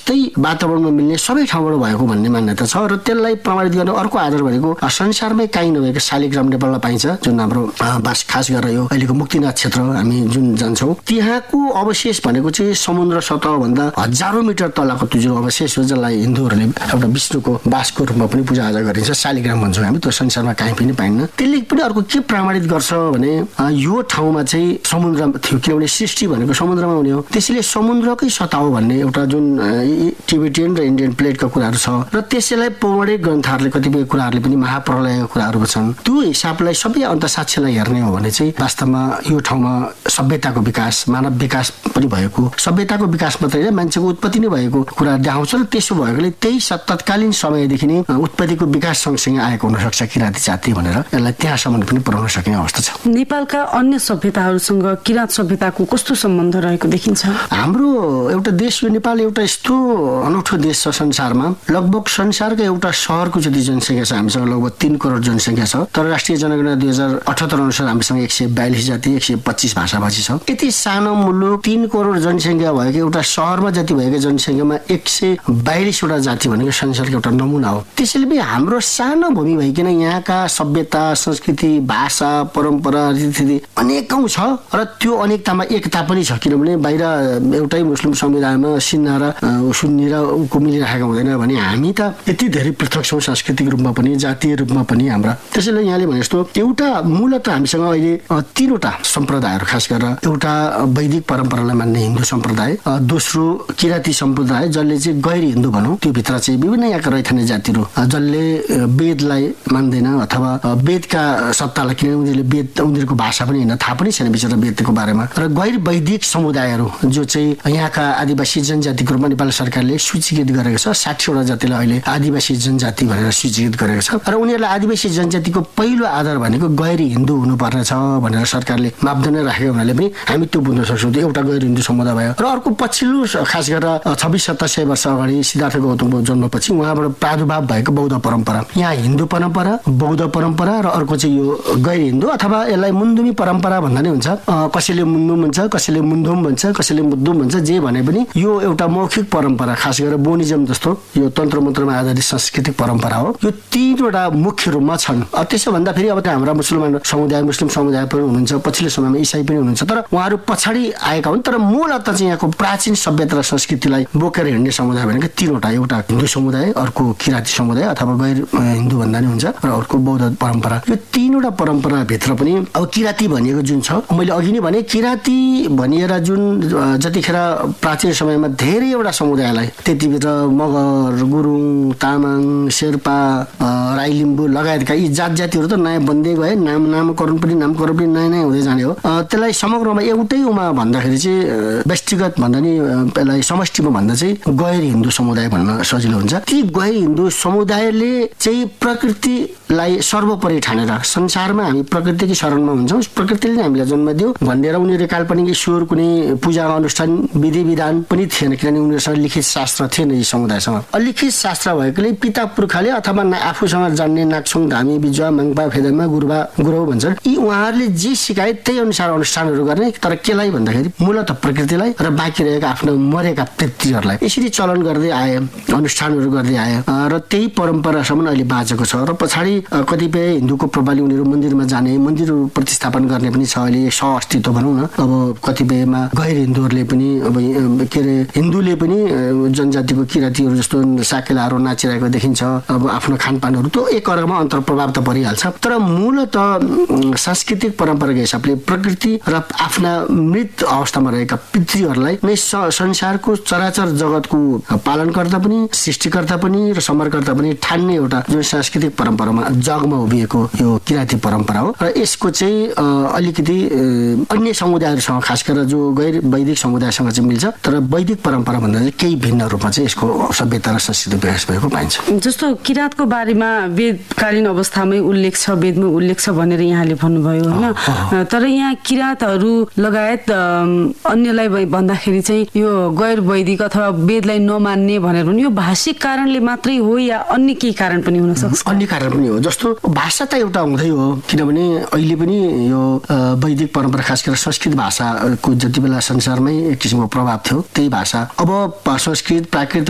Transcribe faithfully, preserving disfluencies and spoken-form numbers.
जस्तै वातावरणमा मिल्ने सबै ठाउँबाट भएको भन्ने मान्यता छ र त्यसलाई प्रमाणित गर्ने अर्को आधार भनेको संसारमै काहीँ नभएको शालिग्राम नेपालमा पाइन्छ, जुन हाम्रो बास खास गरेर यो अहिलेको मुक्तिनाथ क्षेत्र हामी जुन जान्छौँ त्यहाँको अवशेष भनेको चाहिँ समुद्र सतहभन्दा हजारौँ मिटर तलको त्यो जुन अवशेष हो जसलाई हिन्दूहरूले एउटा विष्णुको बासको रूपमा पनि पूजा आजा गरिन्छ, शालिग्राम भन्छौँ हामी। त्यो संसारमा काहीँ पनि पाइन्न। त्यसले पनि अर्को के प्रमाणित गर्छ भने यो ठाउँमा चाहिँ समुद्र थियो, किनभने सृष्टि भनेको समुद्रमा हुने हो, त्यसैले समुद्रकै सतह हो भन्ने एउटा जुन टिबेटियन र इन्डियन प्लेटका कुराहरू छ र त्यसैलाई पौराणिक ग्रन्थहरूले कतिपय कुराहरूले पनि महाप्रलयका कुराहरू छन्। त्यो हिसाबलाई सबै अन्तसाक्षीलाई हेर्ने हो भने चाहिँ वास्तवमा यो ठाउँमा सभ्यताको विकास, मानव विकास पनि भएको, सभ्यताको विकास मात्रै होइन मान्छेको उत्पत्ति नै भएको कुरा देखाउँछ र त्यसो भएकोले त्यही तत्कालीन समयदेखि नै उत्पत्तिको विकास सँगसँगै आएको हुनसक्छ किराँती जाति भनेर यसलाई त्यहाँसम्म पनि पुर्याउन सक्ने अवस्था छ। नेपालका अन्य सभ्यताहरूसँग किराँत सभ्यताको कस्तो सम्बन्ध रहेको देखिन्छ? हाम्रो एउटा देश यो नेपाल एउटा यस्तो अनौठो देश छ संसारमा, लगभग संसारको एउटा सहरको जति जनसङ्ख्या छ हामीसँग, लगभग तीन करोड जनसङ्ख्या छ। तर राष्ट्रिय जनगणना दुई हजार अठहत्तर अनुसार हामीसँग एक सय बयालिस जाति एक सय पच्चिस भाषाभाषी छ। यति सानो मुलुक तीन करोड जनसङ्ख्या भएको एउटा सहरमा जति भएको जनसङ्ख्यामा एक सय बाइलिसवटा जाति भनेको संसारको एउटा नमुना हो। त्यसैले पनि हाम्रो सानो भूमि भइकन यहाँका सभ्यता, संस्कृति, भाषा, परम्परा, रीतिथिति अनेकौं छ र त्यो अनेकतामा एकता पनि छ। किनभने बाहिर एउटै मुस्लिम समुदायमा सिन्ना र सुन्नी र उको मिलिरहेको हुँदैन भने हामी त यति धेरै पृथक छौँ सांस्कृतिक रूपमा पनि, जातीय रूपमा पनि हाम्रा। त्यसैले यहाँले भने जस्तो एउटा मूलत हामीसँग अहिले तीनवटा सम्प्रदायहरू, खास गरेर एउटा वैदिक परम्परालाई मान्ने हिन्दू सम्प्रदाय, दोस्रो किराँती सम्प्रदाय जसले चाहिँ गैर हिन्दू भनौँ, त्यो भित्र चाहिँ विभिन्न यहाँका रैथाने जातिहरू जसले वेदलाई मान्दैन अथवा वेदका सत्तालाई, किनभने उनीहरूले वेद उनीहरूको भाषा पनि होइन, थाहा पनि छैन बिचरा वेदको बारेमा, र गैर वैदिक समुदायहरू जो चाहिँ यहाँका आदिवासी जनजातिको रूपमा नेपाल सरकारले सूचीकृत गरेको छ। साठीवटा जातिलाई अहिले आदिवासी जनजाति भनेर सूचीकृत गरेको छ र उनीहरूलाई आदिवासी जनजातिको पहिलो आधार भनेको गैर हिन्दू हुनुपर्ने छ भनेर सरकारले मापदण्ड राखेको हुनाले पनि हामी त्यो बुझ्न सक्छौँ। त्यो एउटा गैर हिन्दू समुदाय भयो। र अर्को पछिल्लो खास गरेर छब्बिस सत्ताइस सय वर्ष अगाडि सिद्धार्थ गौतमको जन्मपछि उहाँबाट प्रादुर्भाव भएको बौद्ध परम्परा, यहाँ हिन्दू परम्परा, बौद्ध परम्परा र अर्को चाहिँ यो गैर हिन्दू अथवा यसलाई मुन्दुमी परम्परा भन्दा नै हुन्छ। कसैले मुन्दुम भन्छ, कसैले मुन्दुम भन्छ, कसैले मुद्दुम भन्छ, जे भने पनि यो एउटा मौखिक परम्परा, खास गरेर बोनिजम जस्तो यो तन्त्र मन्त्रमा आधारित सांस्कृतिक परम्परा हो। यो तीनवटा मुख्य रूपमा छन्। त्यसो भन्दा फेरि अब हाम्रा मुसलमान समुदाय, मुस्लिम समुदाय पनि हुनुहुन्छ, पछिल्लो समयमा इसाई पनि हुनुहुन्छ, तर उहाँहरू पछाडि आएका हुन्। तर मूलत चाहिँ यहाँको प्राचीन सभ्यता र संस्कृतिलाई बोकेर हिँड्ने समुदाय भनेको तीनवटा, एउटा हिन्दू समुदाय, अर्को किराँती समुदाय अथवा गैर हिन्दू भन्दा नि हुन्छ, र अर्को बौद्ध परम्परा। यो तीनवटा परम्परा भित्र पनि अब किराँती भनिएको जुन छ, मैले अघि नै भने किराँती भनिएर जुन जतिखेर प्राचीन समयमा धेरैवटा समुदायलाई, त्यतिभित्र मगर, गुरुङ, तामाङ, शेर्पा, राई लिम्बू लगायतका यी जात जातिहरू त नयाँ बन्दै गए, नाम नामकरण पनि नामकरण पनि नयाँ नयाँ हुँदै जाने हो। त्यसलाई समग्रमा एउटै उमा भन्दाखेरि चाहिँ व्यक्तिगत भन्दा नि यसलाई समष्टिमा भन्दा चाहिँ गैर हिन्दू समुदाय भन्न सजिलो हुन्छ। ती गैर हिन्दू समुदायले चाहिँ प्रकृतिलाई सर्वोपरि ठानेर संसारमा हामी प्रकृतिकै शरणमा हुन्छौँ, प्रकृतिले नै हामीलाई जन्म दियो भनेर उनीहरू काल्पनिक ईश्वर, कुनै पूजा अनुष्ठान विधि विधान पनि थिएन, किनभने उनीहरूसँग लिखित शास्त्र थिएन। यी समुदायसँग अलिखित शास्त्र भएकोले पिता पुर्खाले अथवा आफूसँग जान्ने नाक्छुङ, धामी, बिजुवा, माङ्पा, फेदमा, गुरुबा, गुरु भन्छन्, यी उहाँहरूले जे सिकाए त्यही अनुसार अनुष्ठानहरू गर्ने। तर केलाई भन्दाखेरि मूलत प्रकृतिलाई र बाँकी रहेका आफ्नो मरेका पितृहरूलाई यसरी चलन गर्दै आए, अनुष्ठानहरू गर्दै आए र त्यही परम्परासम्म अहिले बाँचेको छ। र पछाडि कतिपय हिन्दूको प्रभावले उनीहरू मन्दिरमा जाने, मन्दिरहरू प्रतिस्थापन गर्ने पनि छ। अहिले सह अस्तित्व भनौँ न। अब कतिपयमा गैर हिन्दूहरूले पनि अब के अरे हिन्दूले पनि जनजातिको किराँतीहरू जस्तो साकेलाहरू नाचिरहेको देखिन्छ। अब आफ्नो खानपानहरू त्यो एक अर्कामा अन्तर प्रभाव त परिहाल्छ। तर मूलत सांस्कृतिक परम्पराको हिसाबले प्रकृति र आफ्ना मृत अवस्थामा रहेका पितृहरूलाई नै संसारको चराचर जगतको पालनकर्ता पनि, सृष्टिकर्ता पनि र समरकर्ता पनि ठान्ने एउटा जुन सांस्कृतिक परम्परामा जगमा उभिएको यो किराँती परम्परा हो। र यसको चाहिँ अलिकति अन्य समुदायहरूसँग, खास गरेर जो गैर वैदिक समुदायसँग चाहिँ मिल्छ, तर वैदिक परम्परा भन्दा चाहिँ केही भिन्न रूपमा चाहिँ यसको सभ्यता र संस्कृति विकास भएको पाइन्छ। जस्तो किराँतको बारेमा वेदकालीन अवस्थामै उल्लेख छ, वेदमै उल्लेख छ भनेर यहाँले भन्नुभयो होइन। तर यहाँ किराँतहरू लगायत अन्यलाई भन्दाखेरि चाहिँ यो गैर वैदिक अथवा वेदलाई नमान्ने भनेर भने यो भाषिक कारणले मात्रै हो या अन्य केही कारण पनि हुन सक्छ? अन्य कारण पनि हो। जस्तो भाषा त एउटा हुँदै हो, किनभने अहिले पनि यो वैदिक परम्परा खास गरेर संस्कृत भाषाको जति बेला संसारमै एक किसिमको प्रभाव थियो, त्यही भाषा अब संस्कृत प्राकृत